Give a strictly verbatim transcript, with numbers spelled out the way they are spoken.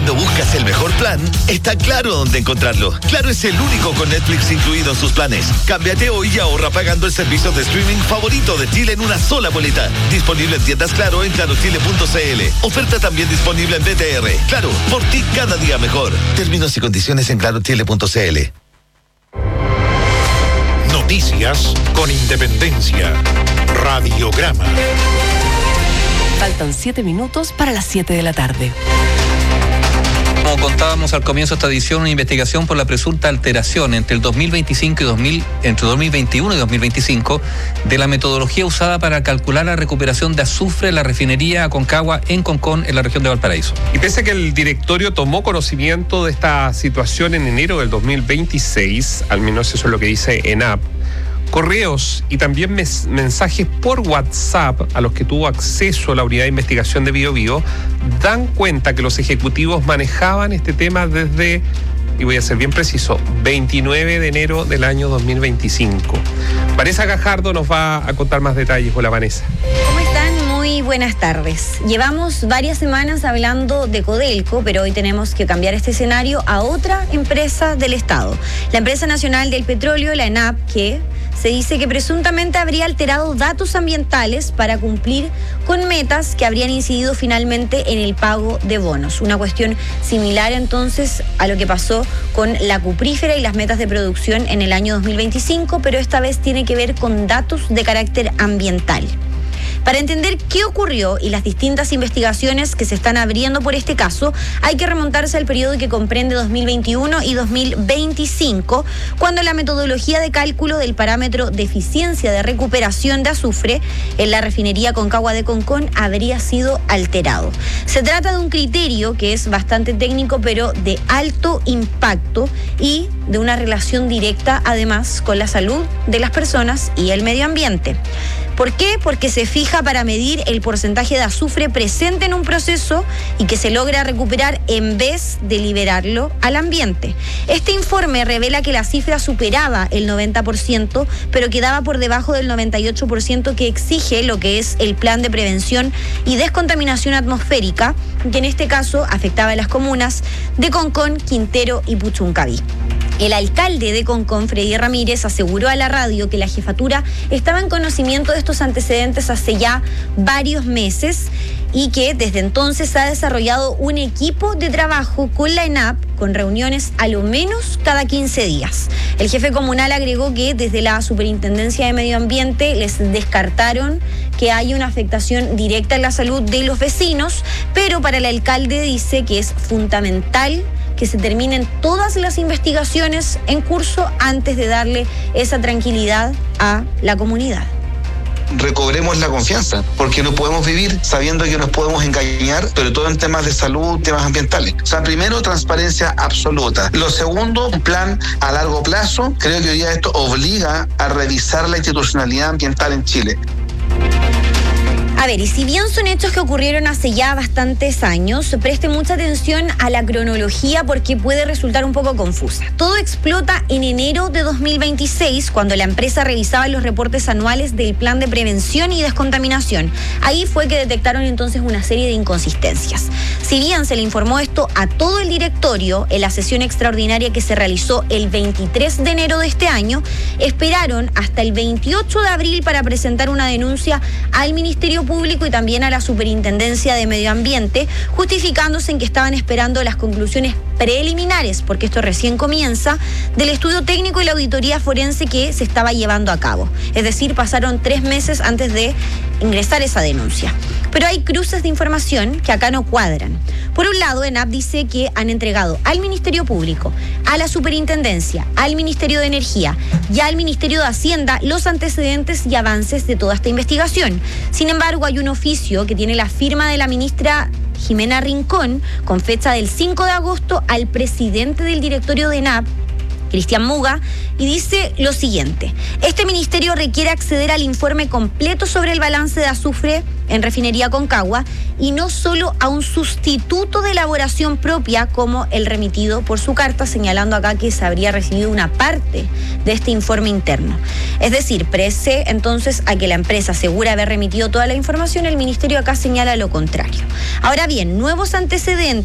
Cuando buscas el mejor plan, está claro dónde encontrarlo. Claro es el único con Netflix incluido en sus planes. Cámbiate hoy y ahorra pagando el servicio de streaming favorito de Chile en una sola boleta. Disponible en tiendas Claro en claro chile punto c l. Oferta también disponible en B T R. Claro, por ti cada día mejor. Términos y condiciones en claro chile punto c l. Noticias con independencia. Radiograma. Faltan siete minutos para las siete de la tarde. Como contábamos al comienzo de esta edición, una investigación por la presunta alteración entre el dos mil veinticinco y dos mil, entre dos mil veintiuno y dos mil veinticinco de la metodología usada para calcular la recuperación de azufre en la refinería Aconcagua en Concón, en la región de Valparaíso. Y pese a que el directorio tomó conocimiento de esta situación en enero del dos mil veintiséis, al menos eso es lo que dice ENAP, correos y también mes- mensajes por WhatsApp a los que tuvo acceso la unidad de investigación de Bío Bío dan cuenta que los ejecutivos manejaban este tema desde, y voy a ser bien preciso, veintinueve de enero del año dos mil veinticinco. Vanessa Gajardo nos va a contar más detalles. Hola, Vanessa. ¿Cómo están? Muy buenas tardes. Llevamos varias semanas hablando de Codelco, pero hoy tenemos que cambiar este escenario a otra empresa del Estado. La Empresa Nacional del Petróleo, la ENAP, que se dice que presuntamente habría alterado datos ambientales para cumplir con metas que habrían incidido finalmente en el pago de bonos. Una cuestión similar entonces a lo que pasó con la cuprífera y las metas de producción en el año dos mil veinticinco, pero esta vez tiene que ver con datos de carácter ambiental. Para entender qué ocurrió y las distintas investigaciones que se están abriendo por este caso, hay que remontarse al periodo que comprende dos mil veintiuno y dos mil veinticinco, cuando la metodología de cálculo del parámetro de eficiencia de recuperación de azufre en la refinería Aconcagua de Concón habría sido alterado. Se trata de un criterio que es bastante técnico, pero de alto impacto y de una relación directa, además, con la salud de las personas y el medio ambiente. ¿Por qué? Porque se fija para medir el porcentaje de azufre presente en un proceso y que se logra recuperar en vez de liberarlo al ambiente. Este informe revela que la cifra superaba el noventa por ciento, pero quedaba por debajo del noventa y ocho por ciento que exige lo que es el plan de prevención y descontaminación atmosférica, que en este caso afectaba a las comunas de Concón, Quintero y Puchuncaví. El alcalde de Concón, Freddy Ramírez, aseguró a la radio que la jefatura estaba en conocimiento de estos antecedentes hace ya varios meses y que desde entonces ha desarrollado un equipo de trabajo con la ENAP, con reuniones a lo menos cada quince días. El jefe comunal agregó que desde la Superintendencia de Medio Ambiente les descartaron que haya una afectación directa en la salud de los vecinos, pero para el alcalde dice que es fundamental que se terminen todas las investigaciones en curso antes de darle esa tranquilidad a la comunidad. Recobremos la confianza, porque no podemos vivir sabiendo que nos podemos engañar, sobre todo en temas de salud, temas ambientales. O sea, primero, transparencia absoluta. Lo segundo, un plan a largo plazo. Creo que hoy día esto obliga a revisar la institucionalidad ambiental en Chile. A ver, y si bien son hechos que ocurrieron hace ya bastantes años, preste mucha atención a la cronología porque puede resultar un poco confusa. Todo explota en enero de dos mil veintiséis, cuando la empresa revisaba los reportes anuales del plan de prevención y descontaminación. Ahí fue que detectaron entonces una serie de inconsistencias. Si bien se le informó esto a todo el directorio en la sesión extraordinaria que se realizó el veintitrés de enero de este año, esperaron hasta el veintiocho de abril para presentar una denuncia al Ministerio Público y también a la Superintendencia de Medio Ambiente, justificándose en que estaban esperando las conclusiones preliminares, porque esto recién comienza, del estudio técnico y la auditoría forense que se estaba llevando a cabo. Es decir, pasaron tres meses antes de ingresar esa denuncia. Pero hay cruces de información que acá no cuadran. Por un lado, ENAP dice que han entregado al Ministerio Público, a la Superintendencia, al Ministerio de Energía y al Ministerio de Hacienda los antecedentes y avances de toda esta investigación. Sin embargo, hay un oficio que tiene la firma de la ministra Jimena Rincón, con fecha del cinco de agosto, al presidente del directorio de ENAP, Cristian Muga, y dice lo siguiente: este ministerio requiere acceder al informe completo sobre el balance de azufre en refinería Aconcagua y no solo a un sustituto de elaboración propia como el remitido por su carta, señalando acá que se habría recibido una parte de este informe interno. Es decir, pese entonces a que la empresa asegura haber remitido toda la información, el ministerio acá señala lo contrario. Ahora bien, nuevos antecedentes